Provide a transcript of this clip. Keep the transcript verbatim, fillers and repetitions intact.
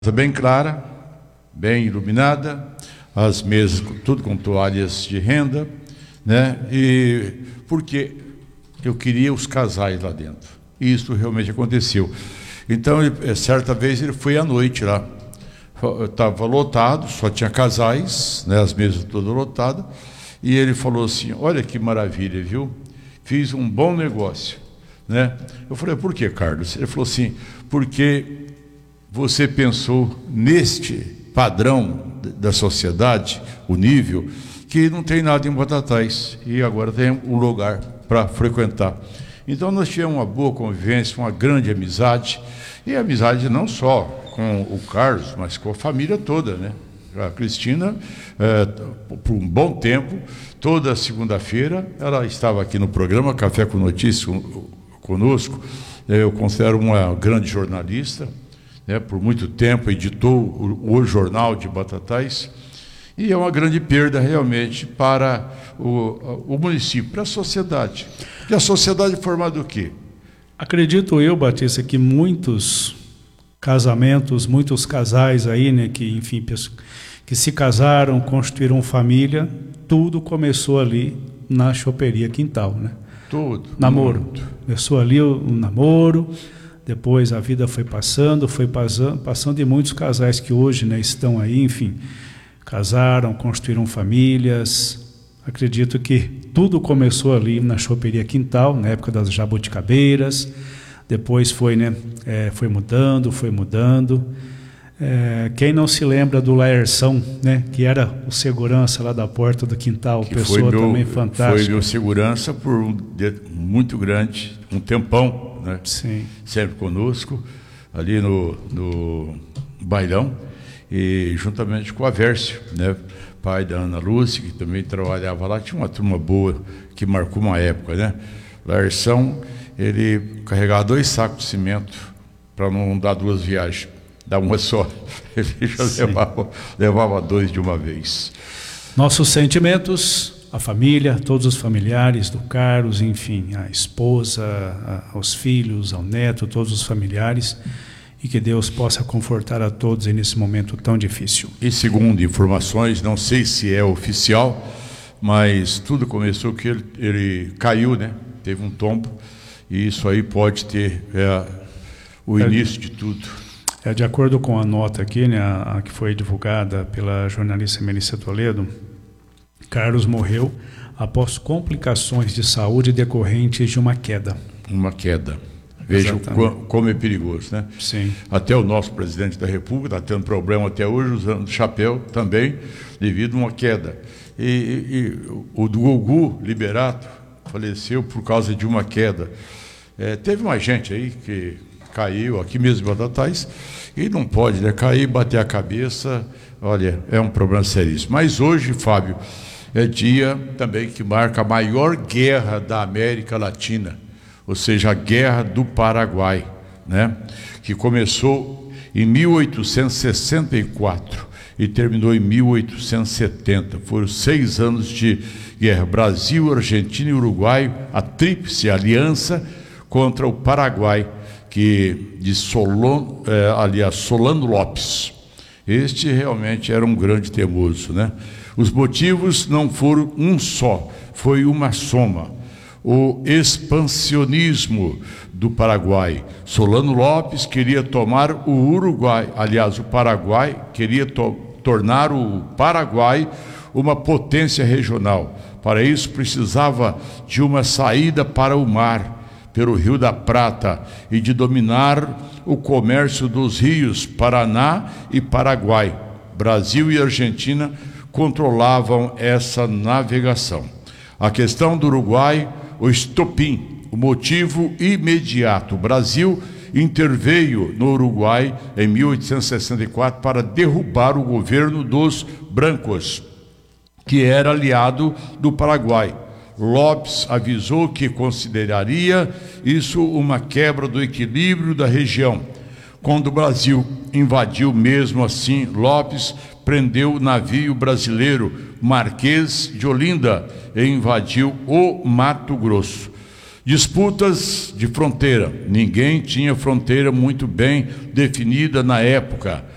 Bem clara, bem iluminada, as mesas tudo com toalhas de renda, né? E porque eu queria os casais lá dentro. E isso realmente aconteceu. Então, ele, certa vez ele foi à noite lá. Estava lotado, só tinha casais, né? As mesas todas lotadas. E ele falou assim: olha que maravilha, viu? Fiz um bom negócio, né? Eu falei: por que, Carlos? Ele falou assim: porque você pensou neste padrão da sociedade, o nível, que não tem nada em Batatais e agora tem um lugar para frequentar. Então nós tivemos uma boa convivência, uma grande amizade, e amizade não só com o Carlos, mas com a família toda, né? A Cristina, é, por um bom tempo, toda segunda-feira, ela estava aqui no programa Café com Notícias conosco. Eu considero uma grande jornalista. É, por muito tempo editou o, o Jornal de Batatais, e é uma grande perda realmente para o, o município, para a sociedade. E a sociedade é formada do quê? Acredito eu, Batista, que muitos casamentos, muitos casais aí, né, que enfim, que se casaram, constituíram família, tudo começou ali na Choperia Quintal, né? Tudo. Namoro. Muito. Começou ali o, o namoro. Depois a vida foi passando, foi passando, passando e muitos casais que hoje, né, estão aí, enfim, casaram, construíram famílias. Acredito que tudo começou ali na Choperia Quintal, na época das jabuticabeiras. Depois foi, né, é, foi mudando, foi mudando. É, quem não se lembra do Laerção, né, que era o segurança lá da porta do quintal, que pessoa foi meu, também fantástica. Foi meu segurança por um muito grande, um tempão. Né? Sim. Sempre conosco, ali no, no bailão, e juntamente com o Avércio, né? Pai da Ana Lúcia, que também trabalhava lá. Tinha uma turma boa que marcou uma época, né? Laerção, ele carregava dois sacos de cimento para não dar duas viagens, dar uma só. Ele já levava, levava dois de uma vez. Nossos sentimentos, a família, todos os familiares do Carlos, enfim, a esposa, a, aos filhos, ao neto, todos os familiares, e que Deus possa confortar a todos nesse momento tão difícil. E segundo informações, não sei se é oficial, mas tudo começou que ele, ele caiu, né? Teve um tombo, e isso aí pode ter é, o é, início de tudo. É, de acordo com a nota aqui, né, a, a que foi divulgada pela jornalista Melissa Toledo, Carlos morreu após complicações de saúde decorrentes de uma queda. Uma queda. Veja como, como é perigoso, né? Sim. Até o nosso presidente da República está tendo problema até hoje, usando chapéu também, devido a uma queda. E, e, e o do Gugu Liberato faleceu por causa de uma queda. É, teve mais gente aí que caiu, aqui mesmo em Batatais, e não pode, né? Cair, bater a cabeça, olha, é um problema seríssimo. Mas hoje, Fábio, é dia também que marca a maior guerra da América Latina, ou seja, a Guerra do Paraguai, né? Que começou em mil oitocentos e sessenta e quatro e terminou em mil oitocentos e setenta. Foram seis anos de guerra. Brasil, Argentina e Uruguai, a tríplice aliança contra o Paraguai, que de Solon, é, aliás, Solano Lopes. Este realmente era um grande teimoso, né? Os motivos não foram um só, foi uma soma. O expansionismo do Paraguai. Solano Lopes queria tomar o Uruguai, aliás, o Paraguai queria to- tornar o Paraguai uma potência regional. Para isso precisava de uma saída para o mar, pelo Rio da Prata, e de dominar o comércio dos rios Paraná e Paraguai. Brasil e Argentina controlavam essa navegação. A questão do Uruguai, o estopim, o motivo imediato. O Brasil interveio no Uruguai em mil oitocentos e sessenta e quatro para derrubar o governo dos brancos, que era aliado do Paraguai. Lopes avisou que consideraria isso uma quebra do equilíbrio da região. Quando o Brasil invadiu, mesmo assim, Lopes prendeu o navio brasileiro Marquês de Olinda e invadiu o Mato Grosso. Disputas de fronteira. Ninguém tinha fronteira muito bem definida na época.